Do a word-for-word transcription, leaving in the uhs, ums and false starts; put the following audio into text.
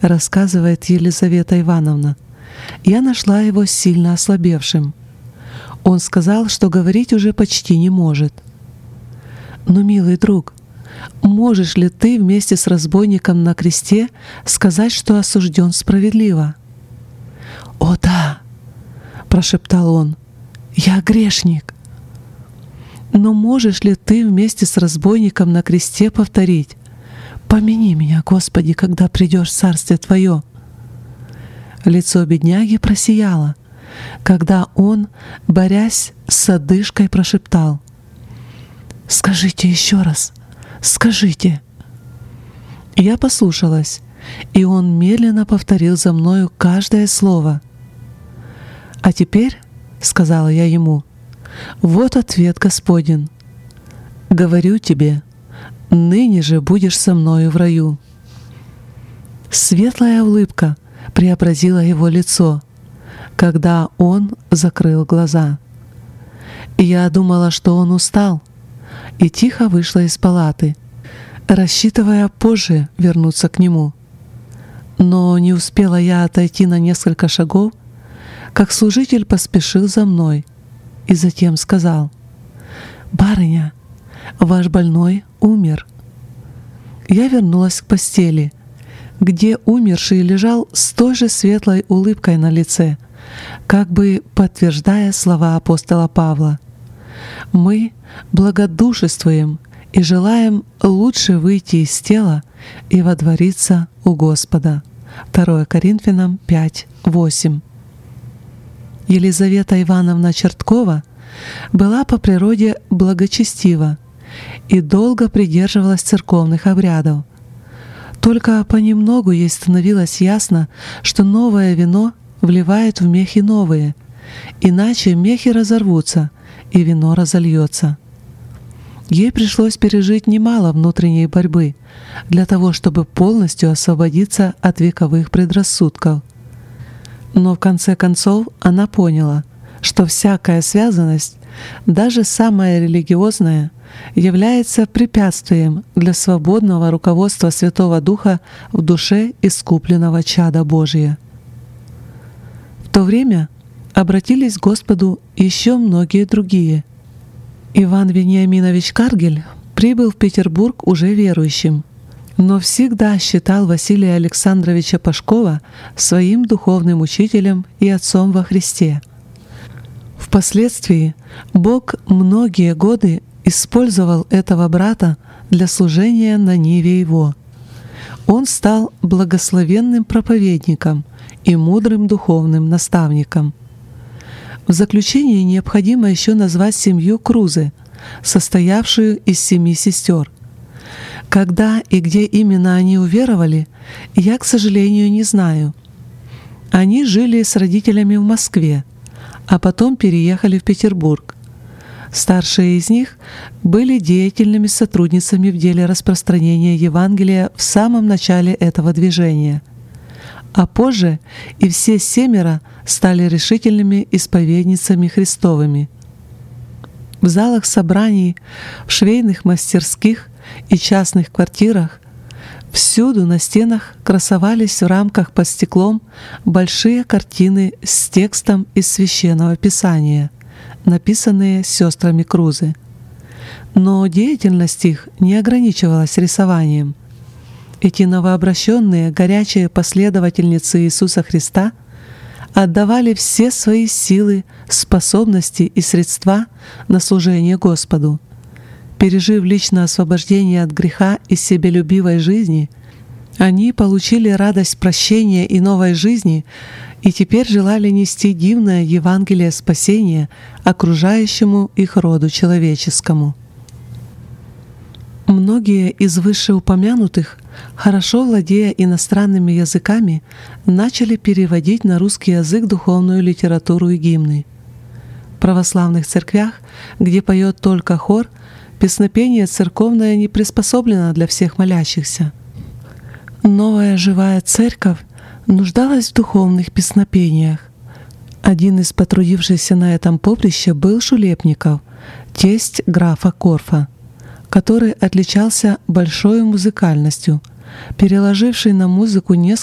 рассказывает Елизавета Ивановна, я нашла его сильно ослабевшим. Он сказал, что говорить уже почти не может. Но, милый друг, можешь ли ты вместе с разбойником на кресте сказать, что осужден справедливо? «О да!» — прошептал он. «Я грешник!» Но можешь ли ты вместе с разбойником на кресте повторить: «Помяни меня, Господи, когда придешь в Царствие Твое»? Лицо бедняги просияло, когда он, борясь с одышкой, прошептал: «Скажите еще раз, скажите». Я послушалась, и он медленно повторил за мною каждое слово. «А теперь, — сказала я ему, — вот ответ Господень. Говорю тебе, ныне же будешь со мною в раю». Светлая улыбка преобразила его лицо, когда он закрыл глаза. Я думала, что он устал, и тихо вышла из палаты, рассчитывая позже вернуться к нему. Но не успела я отойти на несколько шагов, как служитель поспешил за мной и затем сказал: «Барыня, ваш больной умер». Я вернулась к постели, где умерший лежал с той же светлой улыбкой на лице, как бы подтверждая слова апостола Павла: «Мы благодушествуем и желаем лучше выйти из тела и водвориться у Господа». второе Коринфянам пять восемь. Елизавета Ивановна Черткова была по природе благочестива и долго придерживалась церковных обрядов. Только понемногу ей становилось ясно, что новое вино вливает в мехи новые, иначе мехи разорвутся и вино разольется. Ей пришлось пережить немало внутренней борьбы для того, чтобы полностью освободиться от вековых предрассудков. Но в конце концов она поняла, что всякая связанность, даже самая религиозная, является препятствием для свободного руководства Святого Духа в душе искупленного чада Божия. В то время обратились к Господу еще многие другие. Иван Вениаминович Каргель прибыл в Петербург уже верующим, но всегда считал Василия Александровича Пашкова своим духовным учителем и отцом во Христе. Впоследствии Бог многие годы использовал этого брата для служения на ниве его. Он стал благословенным проповедником и мудрым духовным наставником. В заключение необходимо еще назвать семью Крузе, состоявшую из семи сестер. Когда и где именно они уверовали, я, к сожалению, не знаю. Они жили с родителями в Москве, а потом переехали в Петербург. Старшие из них были деятельными сотрудницами в деле распространения Евангелия в самом начале этого движения, а позже и все семеро стали решительными исповедницами Христовыми. В залах собраний, в швейных мастерских и частных квартирах всюду на стенах красовались в рамках под стеклом большие картины с текстом из Священного Писания, написанные сестрами Крузе. Но деятельность их не ограничивалась рисованием. Эти новообращенные горячие последовательницы Иисуса Христа отдавали все свои силы, способности и средства на служение Господу. Пережив личное освобождение от греха и себелюбивой жизни, они получили радость прощения и новой жизни и теперь желали нести дивное Евангелие спасения окружающему их роду человеческому. Многие из вышеупомянутых, хорошо владея иностранными языками, начали переводить на русский язык духовную литературу и гимны. В православных церквях, где поет только хор, песнопение церковное не приспособлено для всех молящихся. Новая живая церковь нуждалась в духовных песнопениях. Один из потрудившихся на этом поприще был Шулепников, тесть графа Корфа, который отличался большой музыкальностью, переложивший на музыку несколько